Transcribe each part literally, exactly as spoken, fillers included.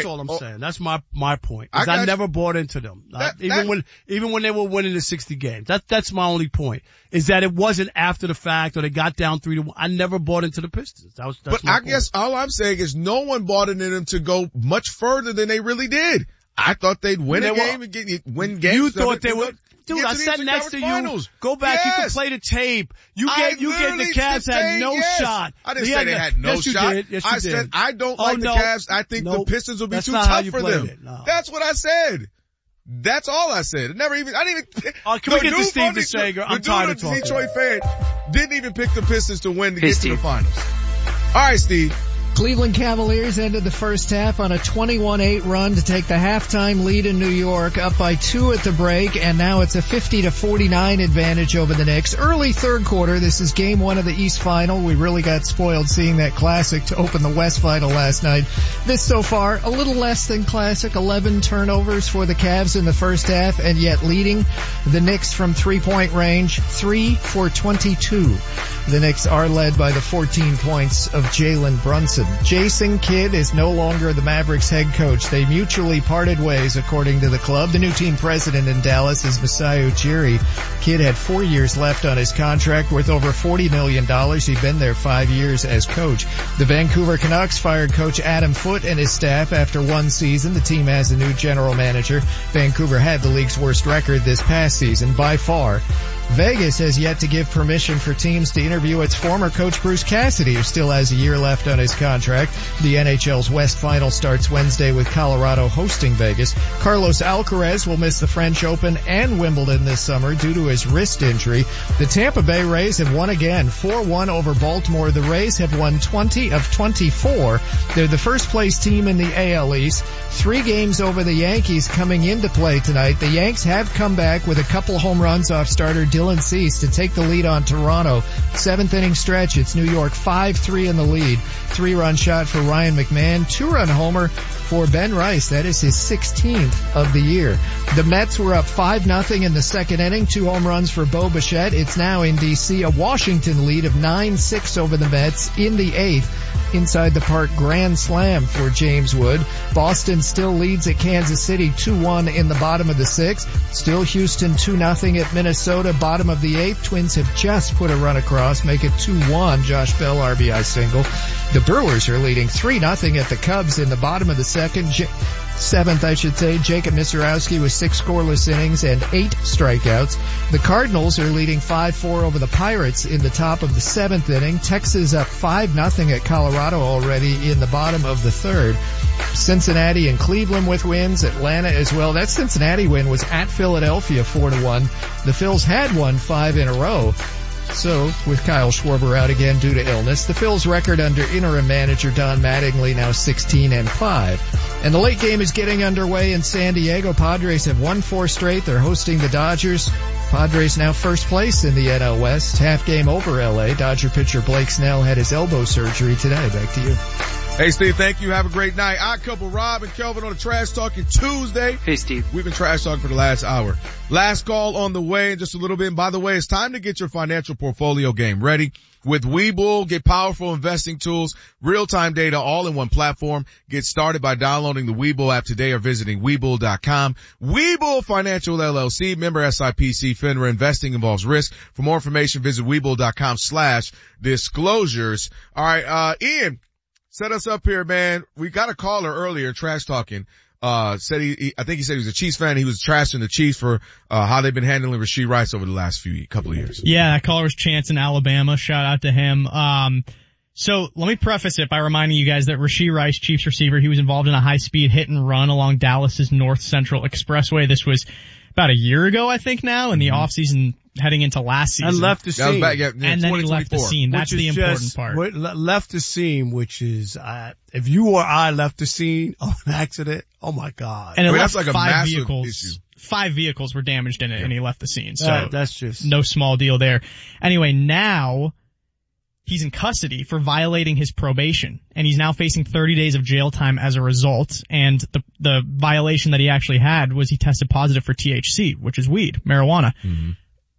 all I'm oh, saying. That's my my point. I, I never bought into them, that, uh, even that, when even when they were winning the sixty games. That that's my only point. Is that it wasn't after the fact or they got down three to one. I never bought into the Pistons. That was. That's but my I point. guess all I'm saying is no one bought into them to go much further than they really did. I thought they'd win they a were, game and get win games. You thought they would. Dude, I to sat next to finals. you. Go back. Yes. You can play the tape. You I get, you get the Cavs say, had no yes. shot. I didn't they say they had no yes, shot. You did. Yes, you I did. said I don't oh, like no. the Cavs. I think nope. the Pistons will be That's too not tough how you for played them. It. No. That's what I said. That's all I said. It never even, I didn't even, uh, can the we get to Steve the, DeSager? I'm the tired of dude, talking. Detroit fan didn't even pick the Pistons to win to hey, get Steve. to the finals. All right, Steve. Cleveland Cavaliers ended the first half on a twenty-one eight run to take the halftime lead in New York, up by two at the break, and now it's a fifty to forty-nine advantage over the Knicks. Early third quarter, this is game one of the East Final. We really got spoiled seeing that classic to open the West Final last night. This so far, a little less than classic, eleven turnovers for the Cavs in the first half, and yet leading the Knicks from three-point range, three for twenty-two. The Knicks are led by the fourteen points of Jalen Brunson. Jason Kidd is no longer the Mavericks head coach. They mutually parted ways, according to the club. The new team president in Dallas is Masai Ujiri. Kidd had four years left on his contract, worth over forty million dollars. He'd been there five years as coach. The Vancouver Canucks fired coach Adam Foote and his staff after one season. The team has a new general manager. Vancouver had the league's worst record this past season by far. Vegas has yet to give permission for teams to interview its former coach Bruce Cassidy, who still has a year left on his contract. The N H L's West Final starts Wednesday with Colorado hosting Vegas. Carlos Alcaraz will miss the French Open and Wimbledon this summer due to his wrist injury. The Tampa Bay Rays have won again, four one over Baltimore. The Rays have won twenty of twenty-four. They're the first place team in the A L East. Three games over the Yankees coming into play tonight. The Yanks have come back with a couple home runs off starter Dylan Cease to take the lead on Toronto. Seventh inning stretch, it's New York five three in the lead. Three-run shot for Ryan McMahon. Two-run homer for Ben Rice. That is his sixteenth of the year. The Mets were up five nothing in the second inning. Two home runs for Bo Bichette. It's now in D C a Washington lead of nine six over the Mets in the eighth. Inside the park grand slam for James Wood. Boston still leads at Kansas City two one in the bottom of the sixth. Still Houston two nothing at Minnesota, bottom of the eighth. Twins have just put a run across, make it two one. Josh Bell R B I single. The Brewers are leading three nothing at the Cubs in the bottom of the second. J- Seventh, I should say. Jacob Nisarowski with six scoreless innings and eight strikeouts. The Cardinals are leading five four over the Pirates in the top of the seventh inning. Texas up five nothing at Colorado already in the bottom of the third. Cincinnati and Cleveland with wins. Atlanta as well. That Cincinnati win was at Philadelphia four to one. The Phils had won five in a row. So, with Kyle Schwarber out again due to illness, the Phils record under interim manager Don Mattingly now sixteen and five. And the late game is getting underway in San Diego. Padres have won four straight. They're hosting the Dodgers. Padres now first place in the N L West. Half game over L A. Dodger pitcher Blake Snell had his elbow surgery today. Back to you. Hey, Steve, thank you. Have a great night. Odd Couple Rob and Kelvin on the Trash Talking Tuesday. Hey, Steve. We've been trash talking for the last hour. Last call on the way in just a little bit. And by the way, it's time to get your financial portfolio game ready. With Webull, get powerful investing tools, real-time data, all in one platform. Get started by downloading the Webull app today or visiting Webull dot com. Webull Financial L L C, member S I P C, FINRA. Investing involves risk. For more information, visit Webull dot com slash disclosures. All right, uh, Ian. Set us up here, man. We got a caller earlier, trash talking. Uh, said he, he, I think he said he was a Chiefs fan. He was trashing the Chiefs for, uh, how they've been handling Rashee Rice over the last few, couple of years. Yeah, that caller was Chance in Alabama. Shout out to him. Um, so let me preface it by reminding you guys that Rashee Rice, Chiefs receiver, he was involved in a high speed hit and run along Dallas's North Central Expressway. This was about a year ago, I think now, in the mm-hmm. off season heading into last season. And left the scene. Back, yeah, and then he left the scene. That's the important just, part. Left the scene, which is, uh, if you or I left the scene of an accident, oh my God. And it I mean, left that's like a five massive vehicles. issue. Five vehicles were damaged in it, yeah. and he left the scene. So that, that's just no small deal there. Anyway, now he's in custody for violating his probation, and he's now facing thirty days of jail time as a result. And the the violation that he actually had was he tested positive for T H C, which is weed, marijuana. Mm-hmm.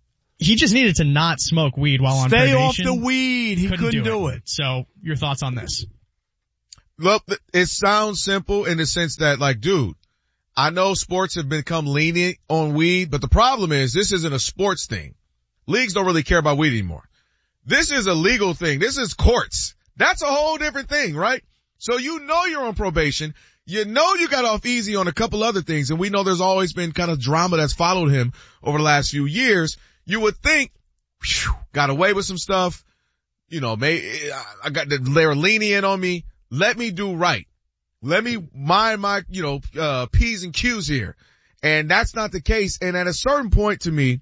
He just needed to not smoke weed while on Stay probation. Stay off the weed. He couldn't, couldn't do, do it. it. So, your thoughts on this? look, it sounds simple in the sense that, like, dude, I know sports have become lenient on weed, but the problem is this isn't a sports thing. Leagues don't really care about weed anymore. This is a legal thing. This is courts. That's a whole different thing, right? So you know you're on probation. You know you got off easy on a couple other things, and we know there's always been kind of drama that's followed him over the last few years. You would think, whew, got away with some stuff. You know, may, I got, they were lenient on me. Let me do right. Let me mind my, you know, uh, P's and Q's here. And that's not the case. And at a certain point to me,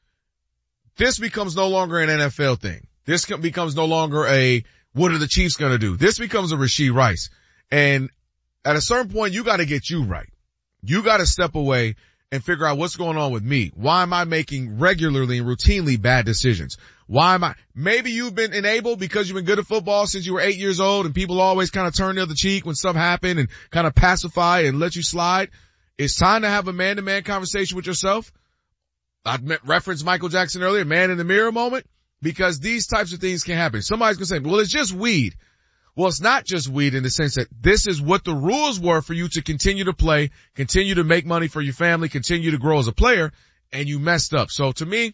this becomes no longer an N F L thing. This becomes no longer a, what are the Chiefs going to do? This becomes a Rashee Rice. And at a certain point, you got to get you right. You got to step away and figure out what's going on with me. Why am I making regularly and routinely bad decisions? Why am I, maybe you've been enabled because you've been good at football since you were eight years old and people always kind of turn the other cheek when stuff happened and kind of pacify and let you slide. It's time to have a man-to-man conversation with yourself. I referenced Michael Jackson earlier, man in the mirror moment, because these types of things can happen. Somebody's going to say, well, it's just weed. Well, it's not just weed in the sense that this is what the rules were for you to continue to play, continue to make money for your family, continue to grow as a player, and you messed up. So to me,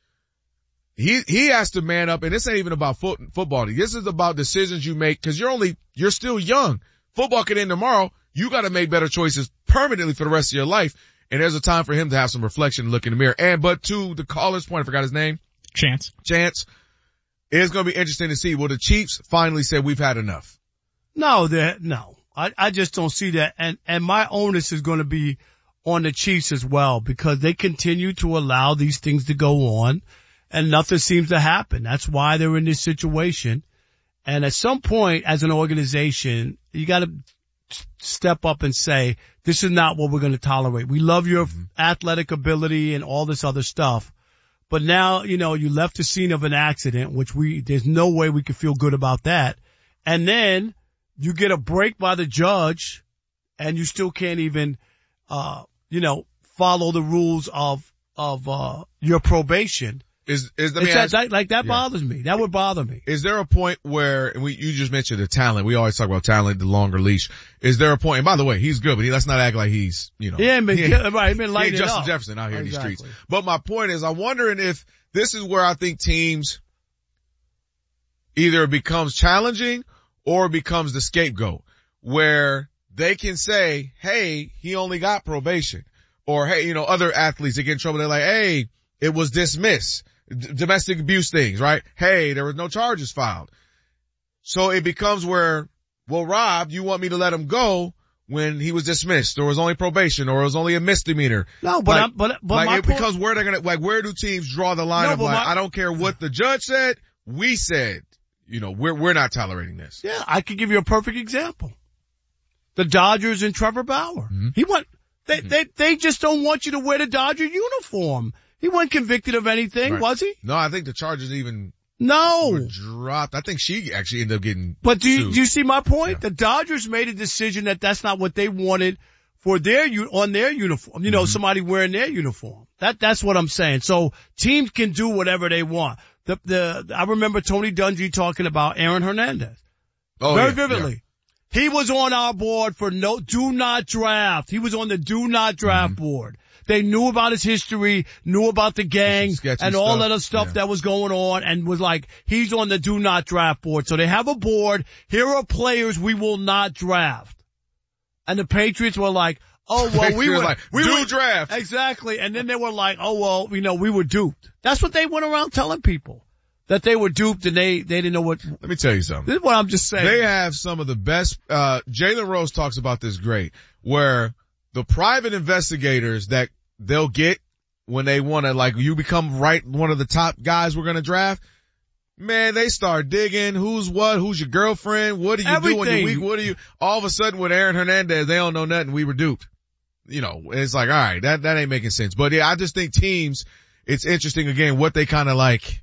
he, he has to man up, and this ain't even about foot, football. This is about decisions you make, cause you're only, you're still young. Football could end tomorrow. You gotta make better choices permanently for the rest of your life. And there's a time for him to have some reflection and look in the mirror. And, but to the caller's point, I forgot his name. Chance. Chance. It's going to be interesting to see. Will the Chiefs finally say we've had enough? No, that, no. I, I just don't see that. And, and my onus is going to be on the Chiefs as well because they continue to allow these things to go on and nothing seems to happen. That's why they're in this situation. And at some point as an organization, you got to step up and say, this is not what we're going to tolerate. We love your mm-hmm. athletic ability and all this other stuff. But now, you know, you left the scene of an accident, which we, there's no way we can feel good about that. And then you get a break by the judge and you still can't even, uh, you know, follow the rules of, of, uh, your probation. Is, is, let me ask, that, like that yeah. bothers me. That would bother me. Is there a point where, and we, you just mentioned the talent. We always talk about talent, the longer leash. Is there a point, and by the way, he's good, but he, let's not act like he's, you know. Yeah, man, he ain't, right, he been lighting he ain't it Justin up. Jefferson out here exactly. in these streets. But my point is, I'm wondering if this is where I think teams either it becomes challenging or it becomes the scapegoat, where they can say, hey, he only got probation. Or, hey, you know, other athletes that get in trouble, they're like, hey, it was dismissed. D- domestic abuse things, right? Hey, there was no charges filed. So it becomes where, well, Rob, you want me to let him go when he was dismissed, or was only probation, or it was only a misdemeanor. No, but like, I'm, but but like my it point, becomes where they're gonna, like, where do teams draw the line no, of like, my, I don't care what the judge said, we said, you know, we're we're not tolerating this. Yeah, I could give you a perfect example. The Dodgers and Trevor Bauer. Mm-hmm. He went. They mm-hmm. they they just don't want you to wear the Dodger uniform. He wasn't convicted of anything, right. was he? No, I think the charges even no were dropped. I think she actually ended up getting But do you, sued. do you see my point? Yeah. The Dodgers made a decision that that's not what they wanted for their on their uniform. You know, mm-hmm. somebody wearing their uniform. That that's what I'm saying. So teams can do whatever they want. The the I remember Tony Dungy talking about Aaron Hernandez. Oh, very yeah, vividly. Yeah. He was on our board for no do not draft. He was on the do not draft mm-hmm. board. They knew about his history, knew about the gang and all stuff. that other stuff yeah. that was going on, and was like, he's on the do not draft board. So they have a board. Here are players we will not draft. And the Patriots were like, oh, well, we were, like, we do were, draft. Exactly. And then they were like, oh, well, you know, we were duped. That's what they went around telling people. That they were duped and they, they didn't know what. Let me tell you something. This is what I'm just saying. They have some of the best, uh, Jalen Rose talks about this great, where the private investigators that they'll get when they want to, like, you become right one of the top guys we're going to draft, man, they start digging who's what, who's your girlfriend, what do you Everything. do when you week, what do you, all of a sudden with Aaron Hernandez, they don't know nothing, we were duped. You know, it's like, all right, that, that ain't making sense. But yeah, I just think teams, it's interesting again, what they kind of like,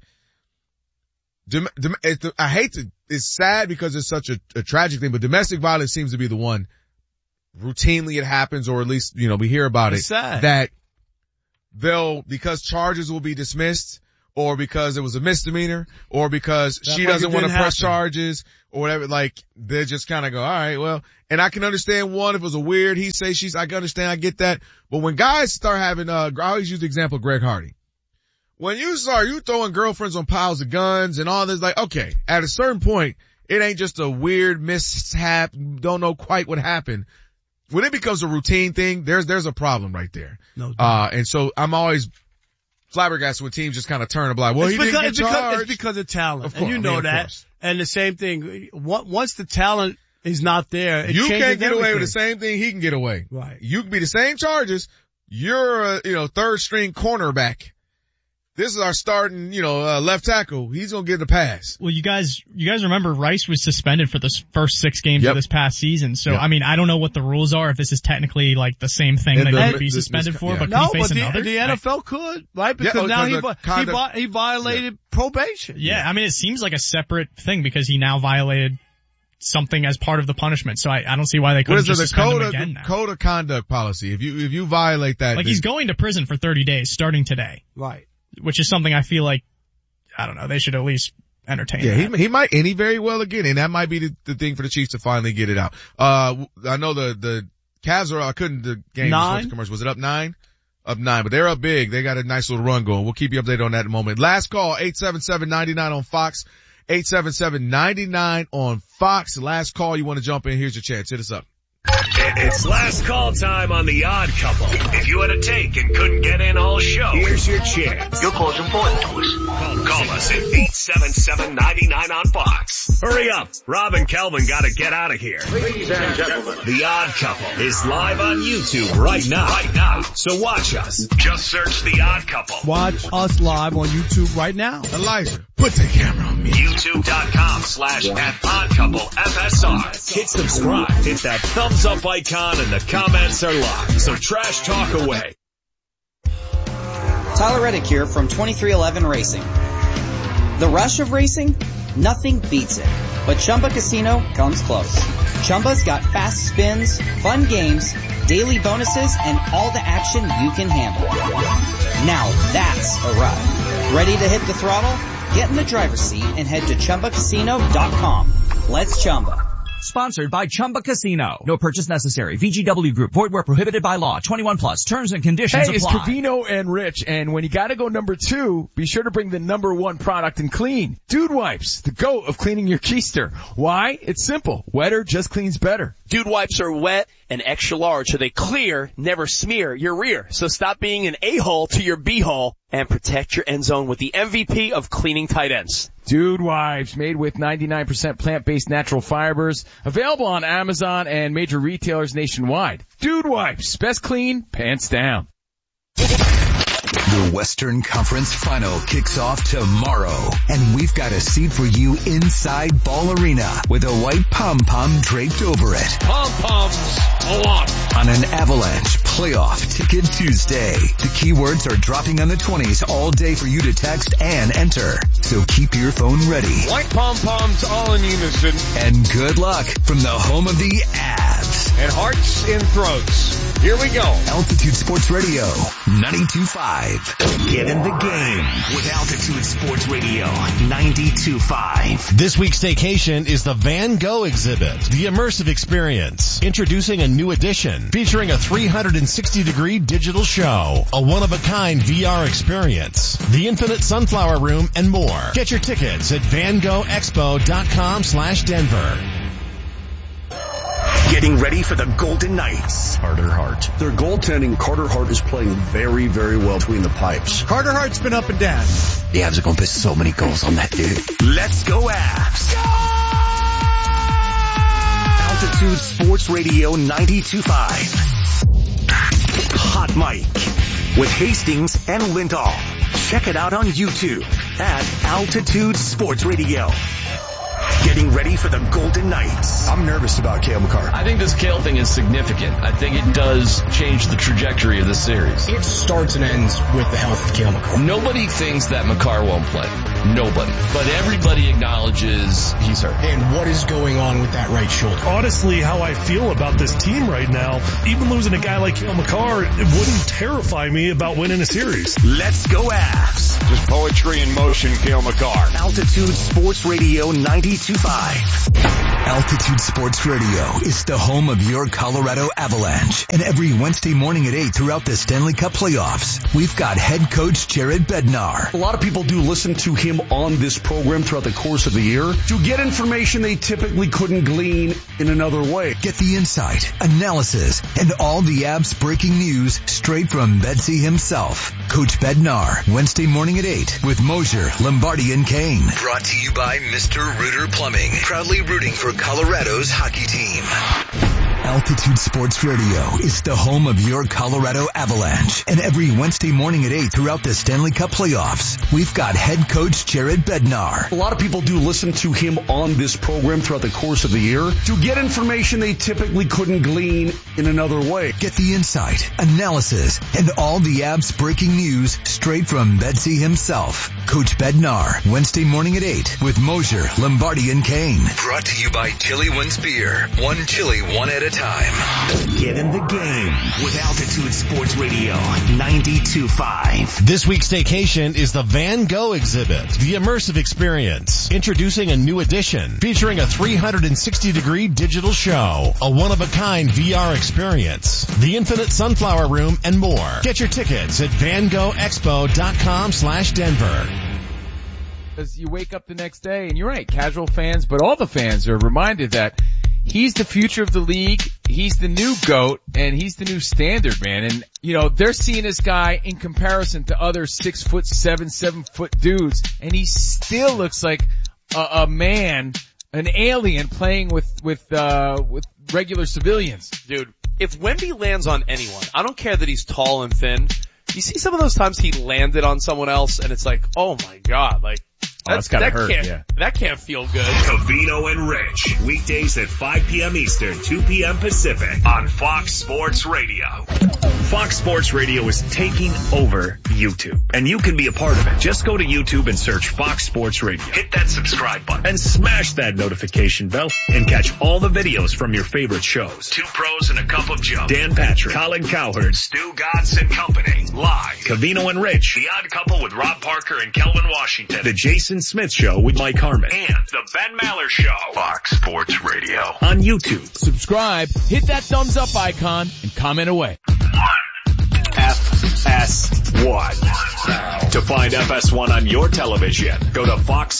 dom, dom, it, I hate to, it's sad because it's such a, a tragic thing, but domestic violence seems to be the one routinely it happens, or at least, you know, we hear about it's it, sad. that they'll, because charges will be dismissed, or because it was a misdemeanor, or because That she like doesn't it want to didn't press happen. charges, or whatever. Like, they just kind of go, all right, well, and I can understand one, if it was a weird he say, she's, I can understand, I get that. But when guys start having, uh, I always use the example of Greg Hardy. When you start, you throwing girlfriends on piles of guns and all this, like, okay, at a certain point, it ain't just a weird mishap, don't know quite what happened. When it becomes a routine thing, there's, there's a problem right there. No doubt. Uh, and so I'm always flabbergasted when teams just kind of turn a blind. Well, it's, he because, didn't get it's, because, charged. it's because of talent. Of and you course, know I mean, of that. course. And the same thing, on- once the talent is not there, it You changes can't get away with the everything. same thing he can get away. Right. You can be the same charges. You're a, you know, third string cornerback. This is our starting, you know, uh, left tackle. He's gonna get a pass. Well, you guys, you guys remember Rice was suspended for the s- first six games Yep. of this past season. So, Yep. I mean, I don't know what the rules are, if this is technically like the same thing And that the- he would be this- this- suspended for, yeah. but No, can he but face the, another? the N F L could, right? Because Yeah, oh, now because he, the vi- he, conduct- vi- he violated probation. Yeah, I mean, it seems like a separate thing because he now violated something as part of the punishment. So I, I don't see why they What couldn't is it? just The suspend code him of, again now. code of conduct policy. If you, if you violate that. Like then- he's going to prison for thirty days starting today, Right. which is something I feel like, I don't know, they should at least entertain. Yeah, that. he he might, and he very well again, and that might be the, the thing for the Chiefs to finally get it out. Uh, I know the the Cavs are. I couldn't the game Nine? commercial. Was it up nine? Up nine, but they're up big. They got a nice little run going. We'll keep you updated on that in a moment. Last call, eight seven seven, nine nine on Fox. eight seven seven, nine nine on Fox. Last call, you want to jump in? Here's your chance. Hit us up. It's last call time on The Odd Couple. If you had a take and couldn't get in all show, here's your chance. Your call's important to us. Call, call us at eight seven seven, nine nine on Fox. Hurry up. Rob and Kelvin gotta get out of here. Ladies and gentlemen, The Odd Couple is live on YouTube right now. Right now. So watch us. Just search The Odd Couple. Watch us live on YouTube right now. Elijah, put the camera on me. YouTube.com slash at Odd Couple F S R. Hit subscribe. Hit that thumbs up icon and the comments are locked. So trash talk away. Tyler Reddick here from twenty-three eleven Racing. The rush of racing? Nothing beats it. But Chumba Casino comes close. Chumba's got fast spins, fun games, daily bonuses, and all the action you can handle. Now that's a ride. Ready to hit the throttle? Get in the driver's seat and head to Chumba Casino dot com. Let's Chumba. Sponsored by Chumba Casino. No purchase necessary. V G W Group. Void where prohibited by law. twenty-one plus. Terms and conditions Hey, it's apply. Covino and Rich, and when you gotta go number two, be sure to bring the number one product in clean. Dude Wipes, the GOAT of cleaning your keister. Why? It's simple. Wetter just cleans better. Dude Wipes are wet and extra large, so they clear, never smear your rear. So stop being an a-hole to your b-hole and protect your end zone with the M V P of cleaning tight ends. Dude Wipes, made with ninety-nine percent plant-based natural fibers. Available on Amazon and major retailers nationwide. Dude Wipes, best clean, pants down. The Western Conference Final kicks off tomorrow, and we've got a seat for you inside Ball Arena with a white pom-pom draped over it. Pom-poms along. On an Avalanche Playoff Ticket Tuesday. The keywords are dropping on the twenties all day for you to text and enter. So keep your phone ready. White pom-poms all in unison. And good luck from the home of the Avs. And hearts in throats. Here we go. Altitude Sports Radio, ninety-two point five. Get in the game with Altitude Sports Radio ninety-two point five. This week's staycation is the Van Gogh exhibit, the immersive experience, introducing a new edition featuring a three hundred sixty degree digital show, a one-of-a-kind V R experience, the infinite sunflower room, and more. Get your tickets at van gogh expo dot com slash Denver. Getting ready for the Golden Knights. Carter Hart. Their goaltending, Carter Hart is playing very, very well between the pipes. Carter Hart's been up and down. The Avs are going to put so many goals on that dude. Let's go Avs. Go! Altitude Sports Radio ninety-two point five. Hot Mic with Hastings and Lindahl. Check it out on YouTube at Altitude Sports Radio. Getting ready for the Golden Knights. I'm nervous about Cale Makar. I think this Cale thing is significant. I think it does change the trajectory of the series. It starts and ends with the health of Cale Makar. Nobody thinks that Makar won't play. Nobody. But everybody acknowledges he's hurt. And what is going on with that right shoulder? Honestly, how I feel about this team right now, even losing a guy like Cale Makar, it wouldn't terrify me about winning a series. Let's go Avs. Just poetry in motion, Cale Makar. Altitude Sports Radio ninety-two point five. Altitude Sports Radio is the home of your Colorado Avalanche. And every Wednesday morning at eight throughout the Stanley Cup playoffs, we've got head coach Jared Bednar. A lot of people do listen to him on this program throughout the course of the year to get information they typically couldn't glean in another way. Get the insight, analysis, and all the Avs breaking news straight from Bedsy himself. Coach Bednar, Wednesday morning at eight with Mosier, Lombardi, and Kane. Brought to you by Mister Rooter Plumbing, proudly rooting for Colorado's hockey team. Altitude Sports Radio is the home of your Colorado Avalanche. And every Wednesday morning at eight throughout the Stanley Cup playoffs, we've got head coach Jared Bednar. A lot of people do listen to him on this program throughout the course of the year to get information they typically couldn't glean in another way. Get the insight, analysis, and all the Avs breaking news straight from Bedsy himself. Coach Bednar, Wednesday morning at eight with Mosier, Lombardi, and Kane. Brought to you by Chili Wins Beer. One chili, one at a time. Get in the game with Altitude Sports Radio ninety-two point five. This week's staycation is the Van Gogh exhibit, the immersive experience. Introducing a new edition featuring a three hundred sixty degree digital show, a one-of-a-kind V R experience, the Infinite Sunflower Room, and more. Get your tickets at van gogh expo dot com slash Denver. Because you wake up the next day, and you're right, casual fans, but all the fans are reminded that he's the future of the league, he's the new GOAT, and he's the new standard, man. And, you know, they're seeing this guy in comparison to other six foot seven, seven foot dudes, and he still looks like a, a man, an alien playing with, with, uh, with regular civilians. Dude, if Wemby lands on anyone, I don't care that he's tall and thin, you see some of those times he landed on someone else, and it's like, oh my god, like, Oh, that's gotta that hurt, can't, yeah. That can't feel good. Covino and Rich, weekdays at five p.m. Eastern, two p.m. Pacific on Fox Sports Radio. Fox Sports Radio is taking over YouTube, and you can be a part of it. Just go to YouTube and search Fox Sports Radio. Hit that subscribe button and smash that notification bell and catch all the videos from your favorite shows. Two Pros and a Cup of Joe. Dan Patrick, Colin Cowherd, Stu Gatz and Company. Live. Covino and Rich, The Odd Couple with Rob Parker and Kelvin Washington. The Jason Smith Show with Mike Harmon. And The Ben Maller Show. Fox Sports Radio on YouTube. Subscribe, hit that thumbs up icon, and comment away. F S one. To find F S one on your television, go to Fox